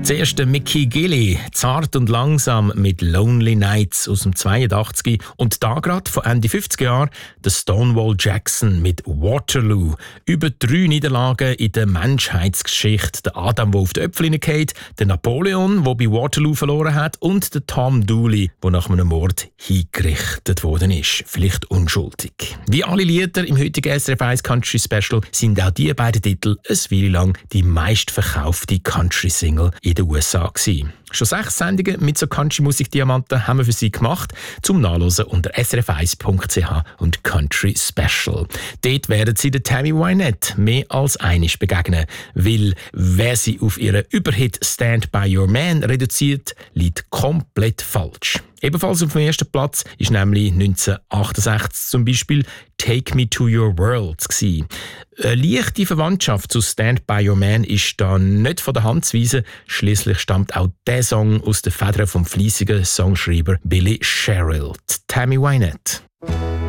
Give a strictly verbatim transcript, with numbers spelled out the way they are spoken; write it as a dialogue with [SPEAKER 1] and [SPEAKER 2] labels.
[SPEAKER 1] Zuerst der Mickey Gilley, zart und langsam mit Lonely Nights aus dem zweiundachtzig und da gerade von Ende fünfziger Jahre der Stonewall Jackson mit Waterloo. Über drei Niederlagen in der Menschheitsgeschichte. Der Adam, der auf die Äpfel hineinfällt, der Napoleon, der bei Waterloo verloren hat und der Tom Dooley, der nach einem Mord hingerichtet worden ist. Vielleicht unschuldig. Wie alle Lieder im heutigen S R F eins Country Special sind auch diese beiden Titel eine Weile lang die meistverkaufte Country-Single in den U S A gewesen. Schon sechs Sendungen mit so Country-Musik-Diamanten haben wir für Sie gemacht, zum Nachlesen unter s r f eins punkt c h und Country Special. Dort werden Sie der Tammy Wynette mehr als einig begegnen, weil wer sie auf ihren Überhit «Stand by Your Man» reduziert, liegt komplett falsch. Ebenfalls auf dem ersten Platz ist nämlich neunzehnhundertachtundsechzig zum Beispiel «Take Me to Your World» gewesen. Eine leichte Verwandtschaft zu «Stand by Your Man» ist da nicht von der Hand zu weisen. Schliesslich stammt auch der Song aus den Federn vom fleissigen Songschreiber Billy Sherrill, Tammy Wynette.